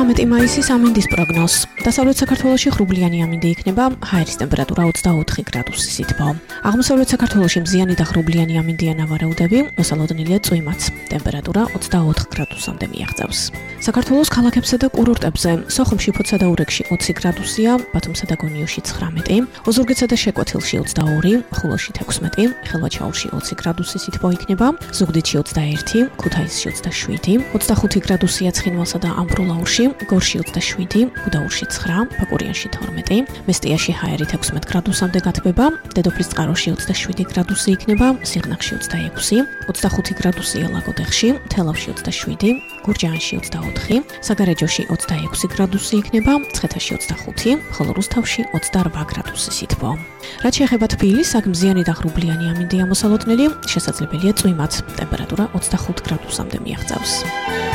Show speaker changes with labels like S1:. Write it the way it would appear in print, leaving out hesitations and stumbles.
S1: 13 მაისის ამინდის პროგნოზ. დასავლეთ საქართველოში ღრუბლიანი ამინდი იქნება, ჰაერის ტემპერატურა 24 გრადუსი სითბო. აღმოსავლეთ საქართველოში მზიანი და ღრუბლიანი ამინდია ნავარაუდები, მოსალოდნელია წვიმაც. ტემპერატურა 24 გრადუსამდე მიაღწევს. საქართველოს ქალაქებსა და კურორტებზე სოხუმში, ფოთსა და ურეკში 20 გრადუსია, ბათუმსა და გონიოში 19, ოზურგეთსა და შეკვეთილში 22, ხულოში 16, ხელვაჩაურში 20 გრადუსი სითბო იქნება, ზუგდიდში 21, ქუთაისში 27, 25 გრადუსია ცხინვალსა და ამბროლაურში, გორში 27, გუდაურში 9, ფაკურიანში 12, მესტიაში ჰაერი 16 გრადუსამდე გათბება, დედოფლის წყაროში 27 გრადუსი იქნება, სიღნაღში 26, 25 გრადუსია ლაგოდეხში, თელავში 27, გურჯაანში 24, საგარეჯოში 26 გრადუსი იქნება, მცხეთაში 25, ხოლო რუსთავში 28 გრადუსი სითბო. რაც შეეხება თბილისს, აქ მზიანი და ღრუბლიანი ამინდია მოსალოდნელი, შესაძლებელია წვიმაც, ტემპერატურა 25 გრადუსამდე მიაღწევს.